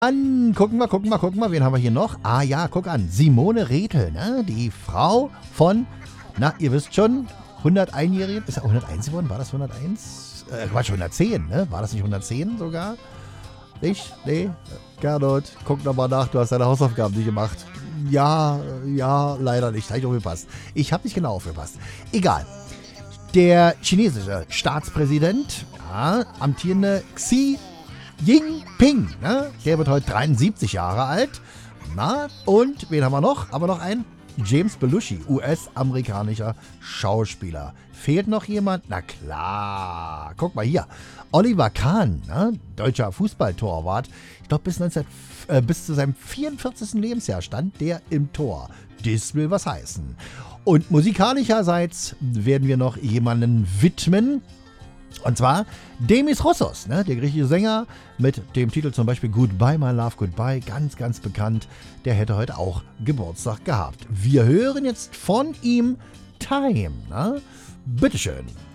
Gucken wir, wen haben wir hier noch? Ah ja, guck an, Simone Rethel, ne? Die Frau von, na, ihr wisst schon, 101-Jährigen. Ist er 101 geworden? War das 101? Quatsch, 110, ne? War das nicht 110 sogar? Nicht? Nee? Gernot, guck nochmal nach, du hast deine Hausaufgaben nicht gemacht. Ja, leider nicht. Habe ich aufgepasst. Ich habe nicht genau aufgepasst. Egal. Der chinesische Staatspräsident, ja, amtierende Xi Jinping, ne? Der wird heute 73 Jahre alt. Na, und wen haben wir noch? Haben wir noch einen? James Belushi, US-amerikanischer Schauspieler. Fehlt noch jemand? Na klar. Guck mal hier. Oliver Kahn, ne? Deutscher Fußballtorwart. Ich glaube, bis zu seinem 44. Lebensjahr stand der im Tor. Das will was heißen. Und musikalischerseits werden wir noch jemanden widmen. Und zwar Demis Roussos, ne? Der griechische Sänger mit dem Titel zum Beispiel Goodbye, My Love, Goodbye, ganz, ganz bekannt. Der hätte heute auch Geburtstag gehabt. Wir hören jetzt von ihm Time. Ne? Bitteschön.